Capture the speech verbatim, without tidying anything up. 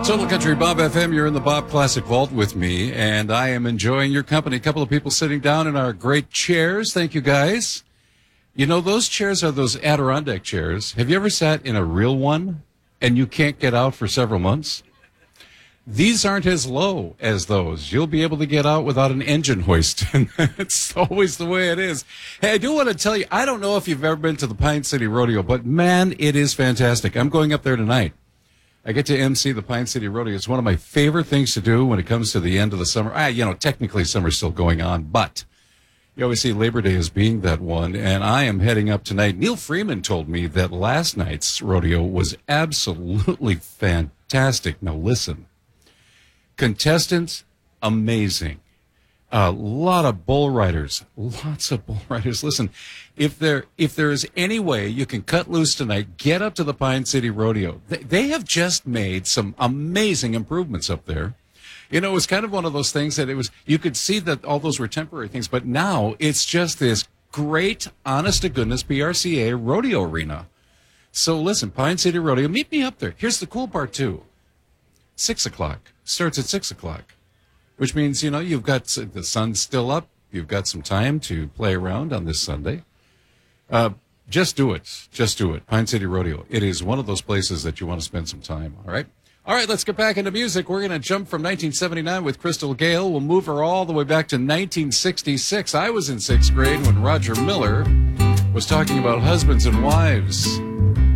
Total Country Bob F M, you're in the Bob Classic Vault with me, and I am enjoying your company. A couple of people sitting down in our great chairs. Thank you, guys. You know, those chairs are those Adirondack chairs. Have you ever sat in a real one and you can't get out for several months? These aren't as low as those. You'll be able to get out without an engine hoist. It's always the way it is. Hey, I do want to tell you, I don't know if you've ever been to the Pine City Rodeo, but man, it is fantastic. I'm going up there tonight. I get to M C the Pine City Rodeo. It's one of my favorite things to do when it comes to the end of the summer. Ah, you know, technically summer's still going on, but you always see Labor Day as being that one, and I am heading up tonight. Neil Freeman told me that last night's rodeo was absolutely fantastic. Now listen, contestants, amazing. A lot of bull riders, lots of bull riders. Listen, if there if there is any way you can cut loose tonight, get up to the Pine City Rodeo. They, they have just made some amazing improvements up there. You know, it was kind of one of those things that it was, you could see that all those were temporary things, but now it's just this great, honest-to-goodness P R C A rodeo arena. So listen, Pine City Rodeo, meet me up there. Here's the cool part, too. Six o'clock. Starts at six o'clock. Which means, you know, you've got the sun's still up. You've got some time to play around on this Sunday. Uh, just do it. Just do it. Pine City Rodeo. It is one of those places that you want to spend some time. All right. All right. Let's get back into music. We're going to jump from nineteen seventy-nine with Crystal Gayle. We'll move her all the way back to nineteen sixty-six. I was in sixth grade when Roger Miller was talking about husbands and wives.